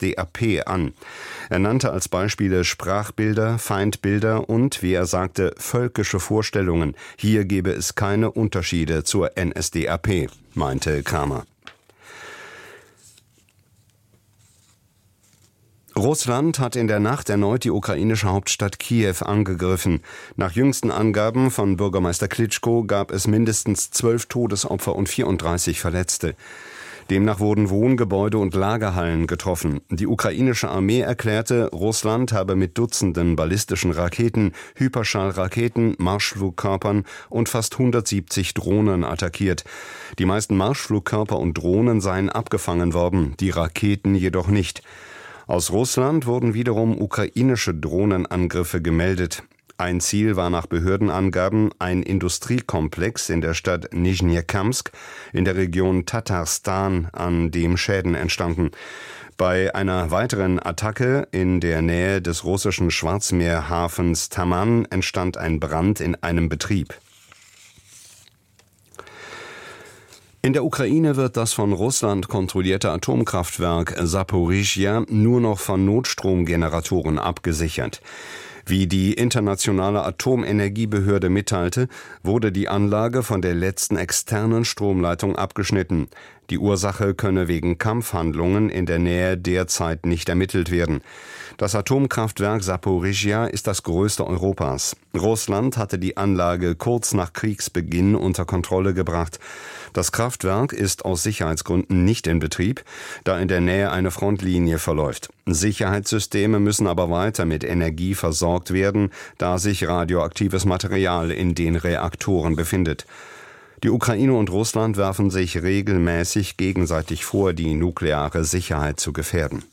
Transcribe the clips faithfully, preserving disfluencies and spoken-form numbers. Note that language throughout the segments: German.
D A P an. Er nannte als Beispiele Sprachbilder, Feindbilder und, wie er sagte, völkische Vorstellungen. Hier gebe es keine Unterschiede zur N S D A P, meinte Kramer. Russland hat in der Nacht erneut die ukrainische Hauptstadt Kiew angegriffen. Nach jüngsten Angaben von Bürgermeister Klitschko gab es mindestens zwölf Todesopfer und vierunddreißig Verletzte. Demnach wurden Wohngebäude und Lagerhallen getroffen. Die ukrainische Armee erklärte, Russland habe mit Dutzenden ballistischen Raketen, Hyperschallraketen, Marschflugkörpern und fast hundertsiebzig Drohnen attackiert. Die meisten Marschflugkörper und Drohnen seien abgefangen worden, die Raketen jedoch nicht. Aus Russland wurden wiederum ukrainische Drohnenangriffe gemeldet. Ein Ziel war nach Behördenangaben ein Industriekomplex in der Stadt Nizhnekamsk in der Region Tatarstan, an dem Schäden entstanden. Bei einer weiteren Attacke in der Nähe des russischen Schwarzmeerhafens Taman entstand ein Brand in einem Betrieb. In der Ukraine wird das von Russland kontrollierte Atomkraftwerk Saporischschja nur noch von Notstromgeneratoren abgesichert. Wie die internationale Atomenergiebehörde mitteilte, wurde die Anlage von der letzten externen Stromleitung abgeschnitten. Die Ursache könne wegen Kampfhandlungen in der Nähe derzeit nicht ermittelt werden. Das Atomkraftwerk Saporischschja ist das größte Europas. Russland hatte die Anlage kurz nach Kriegsbeginn unter Kontrolle gebracht. Das Kraftwerk ist aus Sicherheitsgründen nicht in Betrieb, da in der Nähe eine Frontlinie verläuft. Sicherheitssysteme müssen aber weiter mit Energie versorgt werden, da sich radioaktives Material in den Reaktoren befindet. Die Ukraine und Russland werfen sich regelmäßig gegenseitig vor, die nukleare Sicherheit zu gefährden.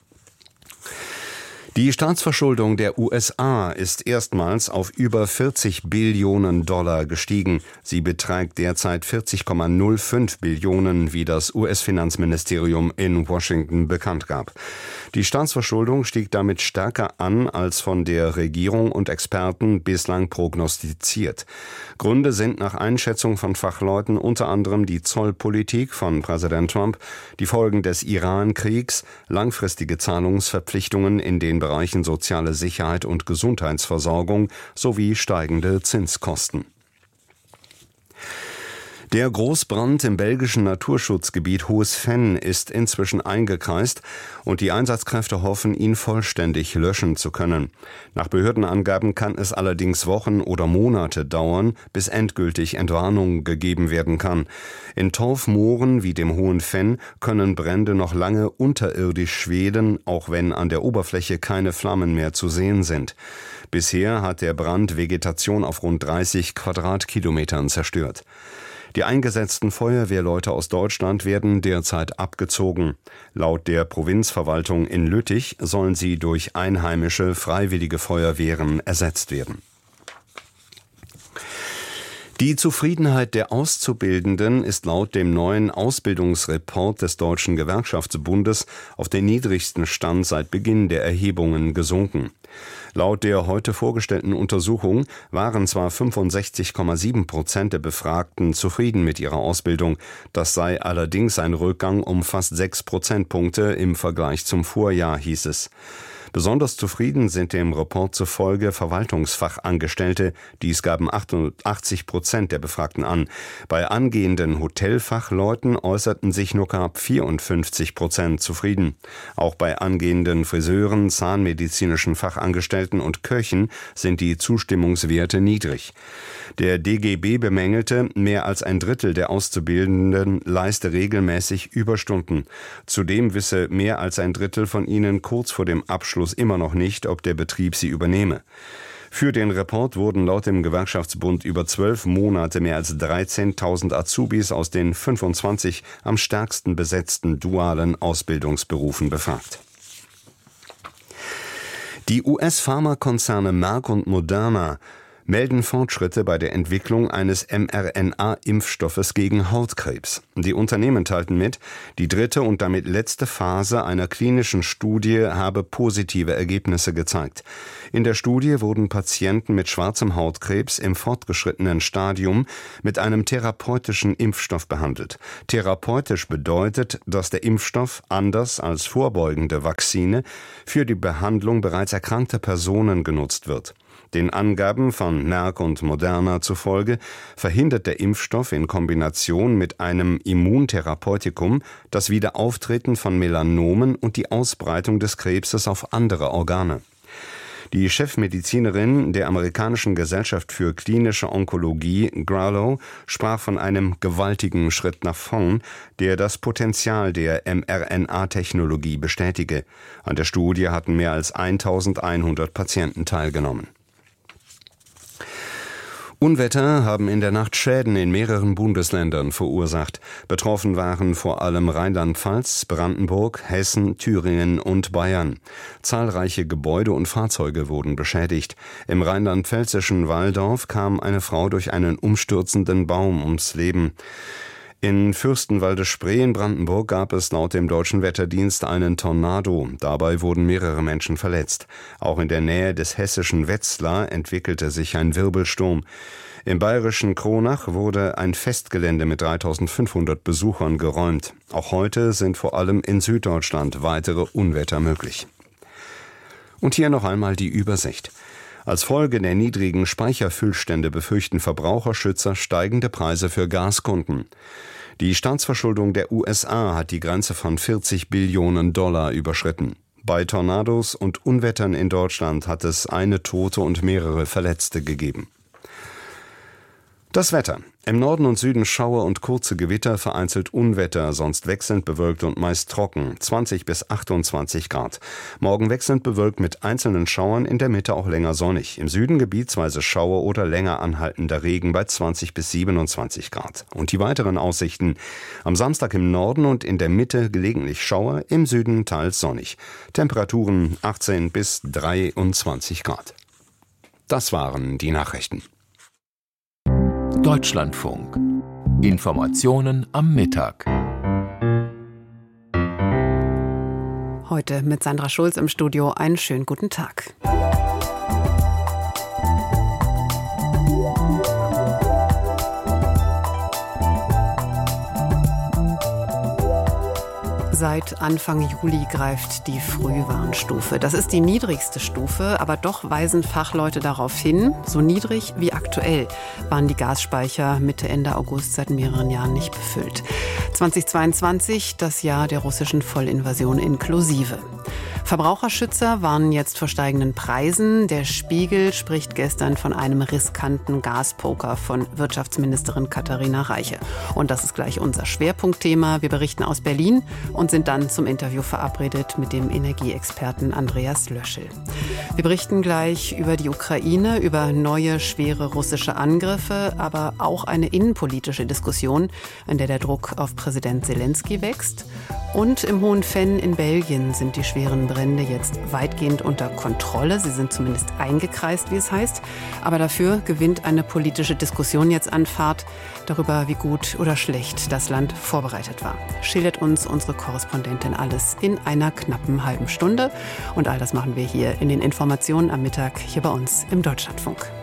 Die Staatsverschuldung der U S A ist erstmals auf über vierzig Billionen Dollar gestiegen. Sie beträgt derzeit vierzig Komma null fünf Billionen, wie das U S-Finanzministerium in Washington bekannt gab. Die Staatsverschuldung stieg damit stärker an als von der Regierung und Experten bislang prognostiziert. Gründe sind nach Einschätzung von Fachleuten unter anderem die Zollpolitik von Präsident Trump, die Folgen des Iran-Kriegs, langfristige Zahlungsverpflichtungen in den Bereichen soziale Sicherheit und Gesundheitsversorgung sowie steigende Zinskosten. Der Großbrand im belgischen Naturschutzgebiet Hohes Venn ist inzwischen eingekreist und die Einsatzkräfte hoffen, ihn vollständig löschen zu können. Nach Behördenangaben kann es allerdings Wochen oder Monate dauern, bis endgültig Entwarnung gegeben werden kann. In Torfmooren wie dem Hohen Venn können Brände noch lange unterirdisch schwelen, auch wenn an der Oberfläche keine Flammen mehr zu sehen sind. Bisher hat der Brand Vegetation auf rund dreißig Quadratkilometern zerstört. Die eingesetzten Feuerwehrleute aus Deutschland werden derzeit abgezogen. Laut der Provinzverwaltung in Lüttich sollen sie durch einheimische freiwillige Feuerwehren ersetzt werden. Die Zufriedenheit der Auszubildenden ist laut dem neuen Ausbildungsreport des Deutschen Gewerkschaftsbundes auf den niedrigsten Stand seit Beginn der Erhebungen gesunken. Laut der heute vorgestellten Untersuchung waren zwar fünfundsechzig Komma sieben Prozent der Befragten zufrieden mit ihrer Ausbildung, das sei allerdings ein Rückgang um fast sechs Prozentpunkte im Vergleich zum Vorjahr, hieß es. Besonders zufrieden sind dem Report zufolge Verwaltungsfachangestellte, dies gaben achtundachtzig Prozent der Befragten an. Bei angehenden Hotelfachleuten äußerten sich nur knapp vierundfünfzig Prozent zufrieden. Auch bei angehenden Friseuren, zahnmedizinischen Fachangestellten und Köchen sind die Zustimmungswerte niedrig. Der D G B bemängelte, mehr als ein Drittel der Auszubildenden leiste regelmäßig Überstunden. Zudem wisse mehr als ein Drittel von ihnen kurz vor dem Abschluss immer noch nicht, ob der Betrieb sie übernehme. Für den Report wurden laut dem Gewerkschaftsbund über zwölf Monate mehr als dreizehntausend Azubis aus den fünfundzwanzig am stärksten besetzten dualen Ausbildungsberufen befragt. Die U S-Pharmakonzerne Merck und Moderna melden Fortschritte bei der Entwicklung eines mRNA-Impfstoffes gegen Hautkrebs. Die Unternehmen teilten mit, die dritte und damit letzte Phase einer klinischen Studie habe positive Ergebnisse gezeigt. In der Studie wurden Patienten mit schwarzem Hautkrebs im fortgeschrittenen Stadium mit einem therapeutischen Impfstoff behandelt. Therapeutisch bedeutet, dass der Impfstoff, anders als vorbeugende Vakzine, für die Behandlung bereits erkrankter Personen genutzt wird. Den Angaben von Merck und Moderna zufolge verhindert der Impfstoff in Kombination mit einem Immuntherapeutikum das Wiederauftreten von Melanomen und die Ausbreitung des Krebses auf andere Organe. Die Chefmedizinerin der amerikanischen Gesellschaft für klinische Onkologie, Gralow, sprach von einem gewaltigen Schritt nach vorn, der das Potenzial der mRNA-Technologie bestätige. An der Studie hatten mehr als eintausendeinhundert Patienten teilgenommen. Unwetter haben in der Nacht Schäden in mehreren Bundesländern verursacht. Betroffen waren vor allem Rheinland-Pfalz, Brandenburg, Hessen, Thüringen und Bayern. Zahlreiche Gebäude und Fahrzeuge wurden beschädigt. Im rheinland-pfälzischen Walldorf kam eine Frau durch einen umstürzenden Baum ums Leben. In Fürstenwalde-Spree in Brandenburg gab es laut dem Deutschen Wetterdienst einen Tornado. Dabei wurden mehrere Menschen verletzt. Auch in der Nähe des hessischen Wetzlar entwickelte sich ein Wirbelsturm. Im bayerischen Kronach wurde ein Festgelände mit dreitausendfünfhundert Besuchern geräumt. Auch heute sind vor allem in Süddeutschland weitere Unwetter möglich. Und hier noch einmal die Übersicht. Als Folge der niedrigen Speicherfüllstände befürchten Verbraucherschützer steigende Preise für Gaskunden. Die Staatsverschuldung der U S A hat die Grenze von vierzig Billionen Dollar überschritten. Bei Tornados und Unwettern in Deutschland hat es eine Tote und mehrere Verletzte gegeben. Das Wetter. Im Norden und Süden Schauer und kurze Gewitter, vereinzelt Unwetter, sonst wechselnd bewölkt und meist trocken, zwanzig bis achtundzwanzig Grad. Morgen wechselnd bewölkt mit einzelnen Schauern, in der Mitte auch länger sonnig. Im Süden gebietsweise Schauer oder länger anhaltender Regen bei zwanzig bis siebenundzwanzig Grad. Und die weiteren Aussichten. Am Samstag im Norden und in der Mitte gelegentlich Schauer, im Süden teils sonnig. Temperaturen achtzehn bis dreiundzwanzig Grad. Das waren die Nachrichten. Deutschlandfunk. Informationen am Mittag. Heute mit Sandra Schulz im Studio. Einen schönen guten Tag. Seit Anfang Juli greift die Frühwarnstufe. Das ist die niedrigste Stufe, aber doch weisen Fachleute darauf hin, so niedrig wie aktuell waren die Gasspeicher Mitte, Ende August seit mehreren Jahren nicht befüllt. zweitausendzweiundzwanzig, das Jahr der russischen Vollinvasion inklusive. Verbraucherschützer warnen jetzt vor steigenden Preisen. Der Spiegel spricht gestern von einem riskanten Gaspoker von Wirtschaftsministerin Katharina Reiche. Und das ist gleich unser Schwerpunktthema. Wir berichten aus Berlin und sind dann zum Interview verabredet mit dem Energieexperten Andreas Löschel. Wir berichten gleich über die Ukraine, über neue schwere russische Angriffe, aber auch eine innenpolitische Diskussion, in der der Druck auf Präsident Zelensky wächst. Und im Hohenfenn in Belgien sind die schweren Brände jetzt weitgehend unter Kontrolle. Sie sind zumindest eingekreist, wie es heißt. Aber dafür gewinnt eine politische Diskussion jetzt an Fahrt darüber, wie gut oder schlecht das Land vorbereitet war. Schildert uns unsere Korrespondentin alles in einer knappen halben Stunde. Und all das machen wir hier in den Informationen am Mittag hier bei uns im Deutschlandfunk.